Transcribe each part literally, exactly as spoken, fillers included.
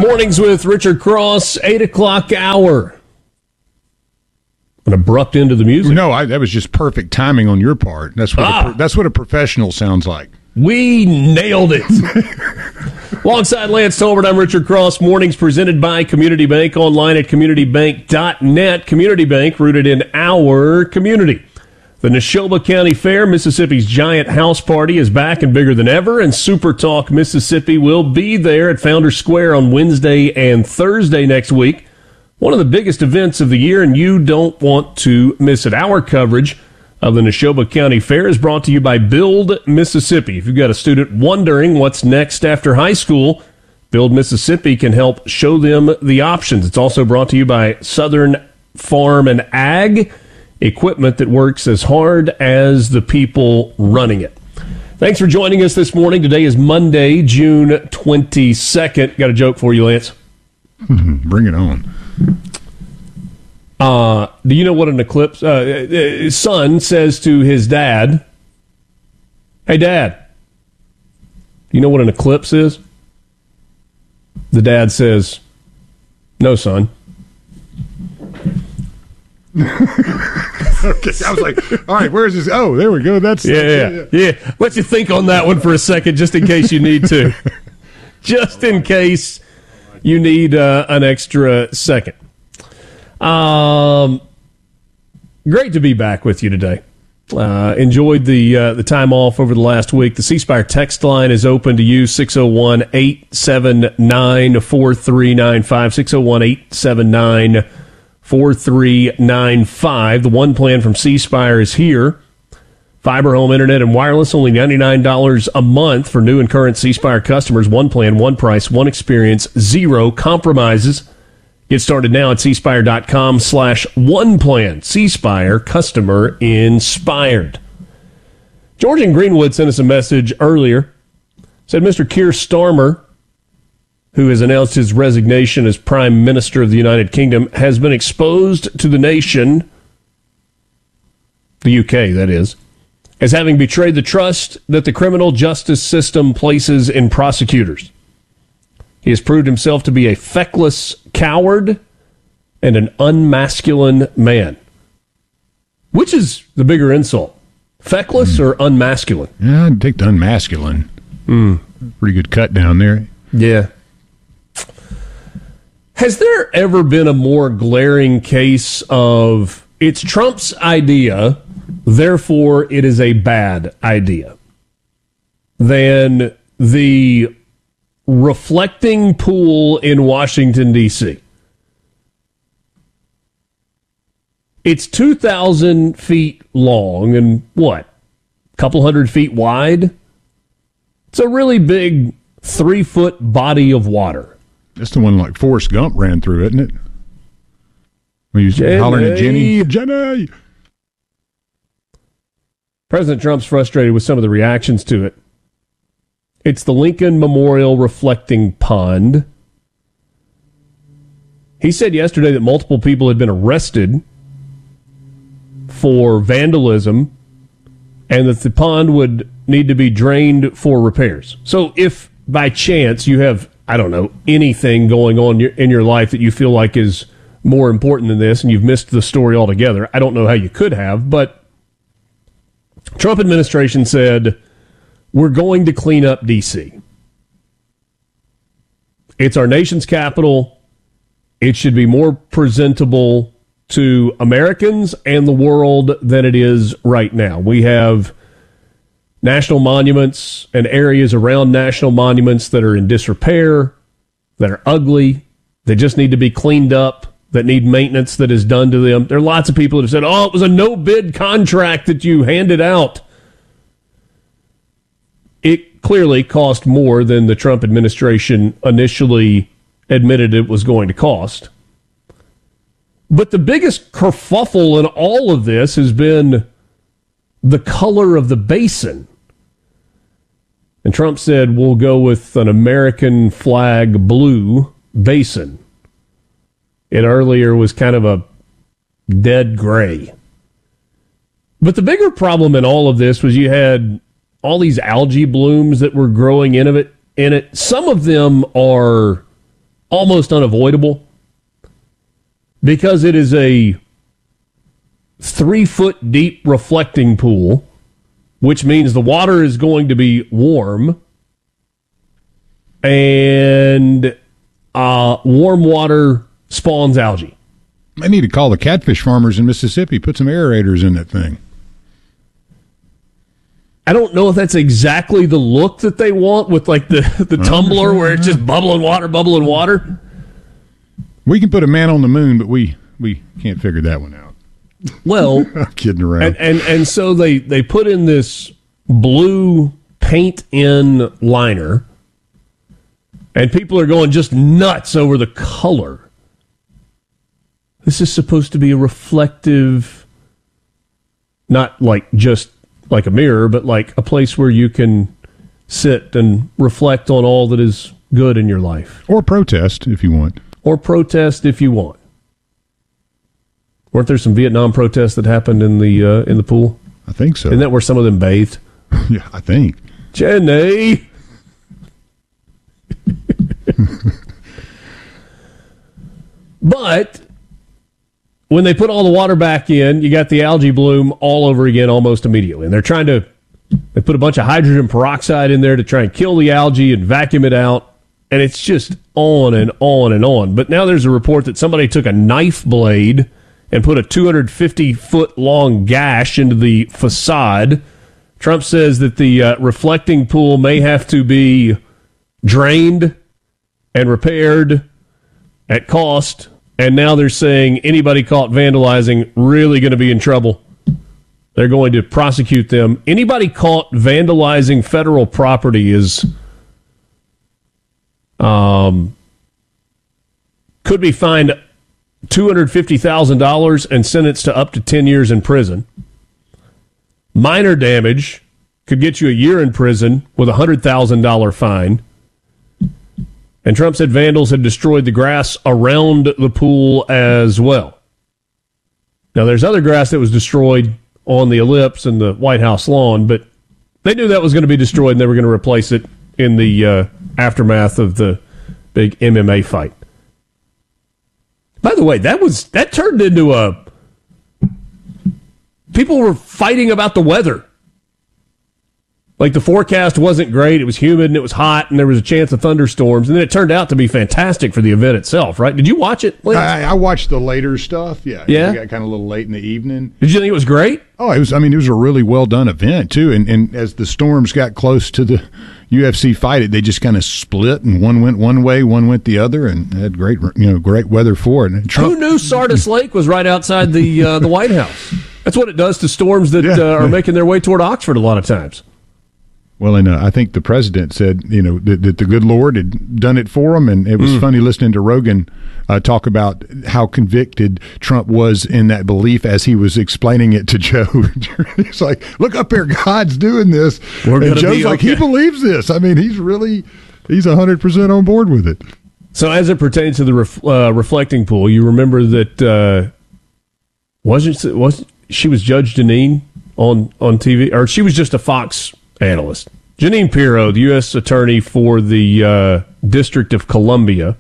Mornings with Richard Cross, eight o'clock hour. An abrupt end to the music. No, I, that was just perfect timing on your part. That's what ah. a, that's what a professional sounds like. We nailed it. Alongside Lance Tolbert, I'm Richard Cross. Mornings presented by Community Bank, online at community bank dot net. Community Bank, rooted in our community. The Neshoba County Fair, Mississippi's giant house party, is back and bigger than ever, and Super Talk Mississippi will be there at Founders Square on Wednesday and Thursday next week. One of the biggest events of the year, and you don't want to miss it. Our coverage of the Neshoba County Fair is brought to you by Build Mississippi. If you've got a student wondering what's next after high school, Build Mississippi can help show them the options. It's also brought to you by Southern Farm and Ag, equipment that works as hard as the people running it. Thanks for joining us this morning. Today is Monday, June twenty-second. Got a joke for you, Lance? Bring it on. Uh, do you know what an eclipse... Uh, his son says to his dad, "Hey, Dad, do you know what an eclipse is?" The dad says, "No, son." Okay, I was like, all right, where is this? Oh, there we go. That's yeah, yeah, yeah, yeah. Let you think on that one for a second, just in case you need to. Just in case you need uh, an extra second. Um, great to be back with you today. Uh, enjoyed the uh, the time off over the last week. The C Spire text line is open to you, six oh one, eight seven nine, four three nine five, six oh one, eight seven nine, four three nine five. The one plan from C Spire is here. Fiber home internet and wireless, only ninety-nine dollars a month for new and current C Spire customers. One plan, one price, one experience, zero compromises. Get started now at cspire.com slash one plan. C Spire, customer inspired. George in Greenwood sent us a message earlier. Said Mister Keir Starmer, who has announced his resignation as Prime Minister of the United Kingdom, has been exposed to the nation, the U K, that is, as having betrayed the trust that the criminal justice system places in prosecutors. He has proved himself to be a feckless coward and an unmasculine man. Which is the bigger insult? Feckless mm. or unmasculine? Yeah, I'd take the unmasculine. Mm. Pretty good cut down there. Yeah. Has there ever been a more glaring case of it's Trump's idea, therefore it is a bad idea, than the reflecting pool in Washington, D C? It's two thousand feet long and what? A couple hundred feet wide? It's a really big three-foot body of water. That's the one like Forrest Gump ran through, isn't it? When you was hollering at Jenny. Jenny! President Trump's frustrated with some of the reactions to it. It's the Lincoln Memorial Reflecting Pond. He said yesterday that multiple people had been arrested for vandalism and that the pond would need to be drained for repairs. So if by chance you have, I don't know, anything going on in your life that you feel like is more important than this and you've missed the story altogether, I don't know how you could have, but Trump administration said, we're going to clean up D C. It's our nation's capital. It should be more presentable to Americans and the world than it is right now. We have national monuments and areas around national monuments that are in disrepair, that are ugly, that just need to be cleaned up, that need maintenance that is done to them. There are lots of people that have said, oh, it was a no-bid contract that you handed out. It clearly cost more than the Trump administration initially admitted it was going to cost. But the biggest kerfuffle in all of this has been the color of the basin. And Trump said, we'll go with an American flag blue basin. It earlier was kind of a dead gray. But the bigger problem in all of this was you had all these algae blooms that were growing in of it in it. Some of them are almost unavoidable because it is a three-foot deep reflecting pool, which means the water is going to be warm, and uh, warm water spawns algae. I need to call the catfish farmers in Mississippi, put some aerators in that thing. I don't know if that's exactly the look that they want with like the, the tumbler where it's just bubbling water, bubbling water. We can put a man on the moon, but we, we can't figure that one out. Well, I'm kidding around. And, and and so they, they put in this blue paint-in liner, and people are going just nuts over the color. This is supposed to be a reflective, not like just like a mirror, but like a place where you can sit and reflect on all that is good in your life. Or protest if you want. Or protest if you want. Weren't there some Vietnam protests that happened in the uh, in the pool? I think so. Isn't that where some of them bathed? Yeah, I think. Jenny! But when they put all the water back in, you got the algae bloom all over again almost immediately. And they're trying to, they put a bunch of hydrogen peroxide in there to try and kill the algae and vacuum it out. And it's just on and on and on. But now there's a report that somebody took a knife blade and put a two hundred fifty foot long gash into the facade. Trump says that the uh, reflecting pool may have to be drained and repaired at cost. And now they're saying anybody caught vandalizing really going to be in trouble. They're going to prosecute them. Anybody caught vandalizing federal property is um, could be fined two hundred fifty thousand dollars and sentenced to up to ten years in prison. Minor damage could get you a year in prison with a one hundred thousand dollars fine. And Trump said vandals had destroyed the grass around the pool as well. Now, there's other grass that was destroyed on the ellipse and the White House lawn, but they knew that was going to be destroyed and they were going to replace it in the uh, aftermath of the big M M A fight. By the way, that was that turned into a... People were fighting about the weather. Like, the forecast wasn't great. It was humid and it was hot and there was a chance of thunderstorms. And then it turned out to be fantastic for the event itself, right? Did you watch it, Lance? I, I watched the later stuff, yeah. Yeah? It got kind of a little late in the evening. Did you think it was great? Oh, it was. I mean, it was a really well-done event, too. And, and as the storms got close to the U F C fight, it they just kind of split, and one went one way, one went the other, and had great, you know, great weather for it. And Trump, who knew Sardis Lake was right outside the uh, the White House? That's what it does to storms that yeah. uh, are making their way toward Oxford a lot of times. Well, and uh, I think the president said, you know, that, that the good Lord had done it for him, and it was mm. funny listening to Rogan uh, talk about how convicted Trump was in that belief as he was explaining it to Joe. He's like, "Look up there, God's doing this," We're and Joe's be like, okay. "He believes this." I mean, he's really, he's a hundred percent on board with it. So, as it pertains to the ref, uh, reflecting pool, you remember that uh, wasn't was she was Judge Jeanine on on T V, or she was just a Fox analyst. Jeanine Pirro, the U S attorney for the uh, District of Columbia,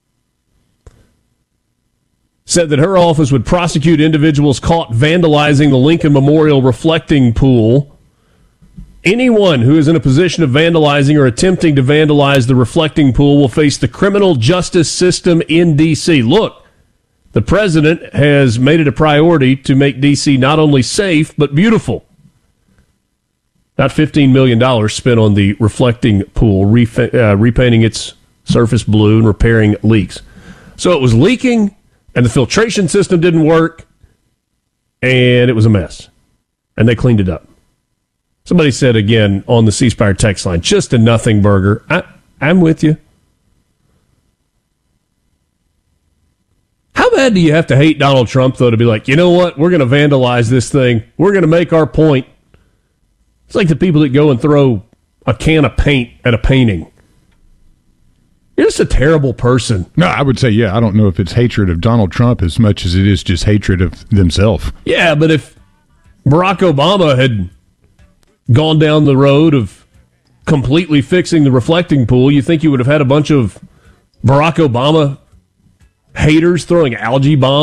said that her office would prosecute individuals caught vandalizing the Lincoln Memorial reflecting pool. Anyone who is in a position of vandalizing or attempting to vandalize the reflecting pool will face the criminal justice system in D C. Look, the president has made it a priority to make D C not only safe, but beautiful. About fifteen million dollars spent on the reflecting pool, refa- uh, repainting its surface blue and repairing leaks. So it was leaking, and the filtration system didn't work, and it was a mess. And they cleaned it up. Somebody said again on the C Spire text line, just a nothing burger. I, I'm with you. How bad do you have to hate Donald Trump, though, to be like, you know what, we're going to vandalize this thing. We're going to make our point. It's like the people that go and throw a can of paint at a painting. You're just a terrible person. No, I would say, yeah, I don't know if it's hatred of Donald Trump as much as it is just hatred of themselves. Yeah, but if Barack Obama had gone down the road of completely fixing the reflecting pool, you think you would have had a bunch of Barack Obama haters throwing algae bombs